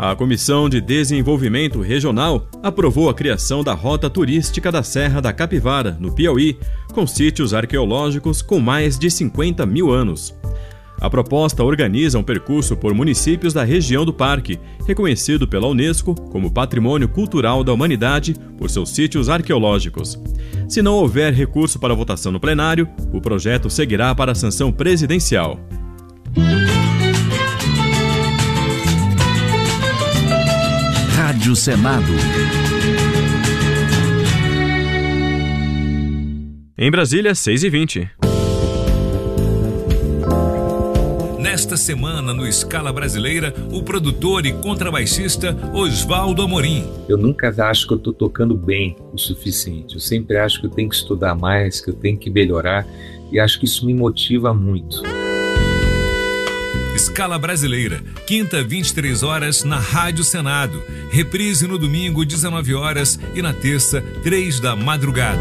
A Comissão de Desenvolvimento Regional aprovou a criação da Rota Turística da Serra da Capivara, no Piauí, com sítios arqueológicos com mais de 50 mil anos. A proposta organiza um percurso por municípios da região do parque, reconhecido pela Unesco como Patrimônio Cultural da Humanidade por seus sítios arqueológicos. Se não houver recurso para votação no plenário, o projeto seguirá para a sanção presidencial. Rádio Senado. Em Brasília, 6h20. Nesta semana, no Escala Brasileira, o produtor e contrabaixista Oswaldo Amorim. Eu nunca acho que eu estou tocando bem o suficiente. Eu sempre acho que eu tenho que estudar mais, que eu tenho que melhorar, e acho que isso me motiva muito. Escala Brasileira, quinta, 23 horas, na Rádio Senado. Reprise no domingo, 19 horas, e na terça, 3 da madrugada.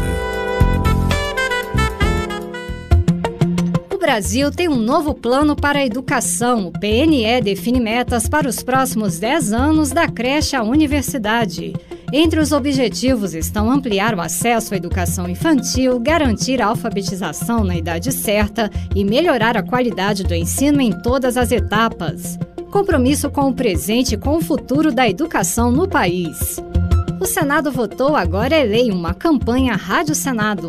O Brasil tem um novo plano para a educação. O PNE define metas para os próximos 10 anos da creche à universidade. Entre os objetivos estão ampliar o acesso à educação infantil, garantir a alfabetização na idade certa e melhorar a qualidade do ensino em todas as etapas. Compromisso com o presente e com o futuro da educação no país. O Senado votou, agora é lei, uma campanha Rádio Senado.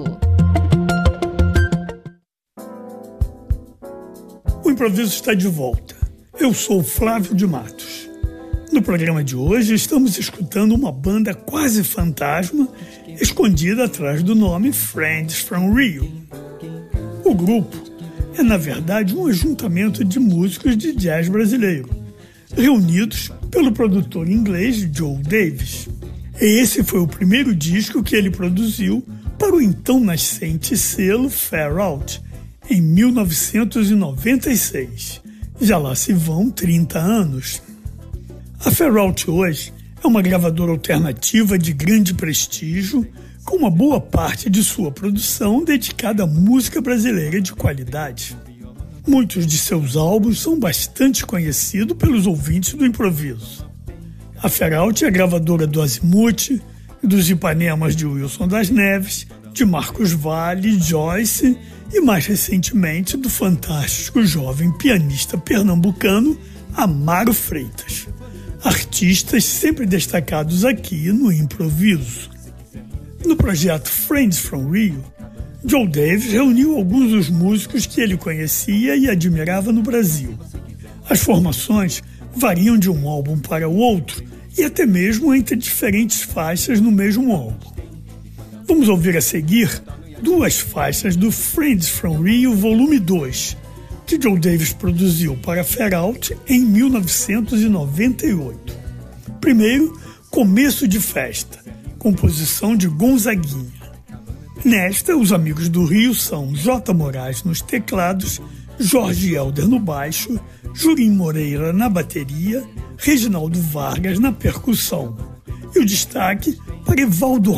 O improviso está de volta. Eu sou Flávio de Matos. No programa de hoje estamos escutando uma banda quase fantasma escondida atrás do nome Friends from Rio. O grupo é, na verdade, um ajuntamento de músicos de jazz brasileiro, reunidos pelo produtor inglês Joe Davis. Esse foi o primeiro disco que ele produziu para o então nascente selo Far Out, em 1996. Já lá se vão 30 anos. A Far Out hoje é uma gravadora alternativa de grande prestígio, com uma boa parte de sua produção dedicada à música brasileira de qualidade. Muitos de seus álbuns são bastante conhecidos pelos ouvintes do improviso. A Far Out é a gravadora do Azimuth, dos Ipanemas de Wilson das Neves, de Marcos Valle, Joyce e, mais recentemente, do fantástico jovem pianista pernambucano Amaro Freitas. Artistas sempre destacados aqui no improviso. No projeto Friends from Rio, Joe Davis reuniu alguns dos músicos que ele conhecia e admirava no Brasil. As formações variam de um álbum para o outro e até mesmo entre diferentes faixas no mesmo álbum. Vamos ouvir a seguir 2 faixas do Friends from Rio Volume 2, que Joe Davis produziu para Far Out em 1998. Primeiro, Começo de Festa, composição de Gonzaguinha. Nesta, os amigos do Rio são J. Moraes nos teclados, Jorge Helder no baixo, Jurim Moreira na bateria, Reginaldo Vargas na percussão. E o destaque para Evaldo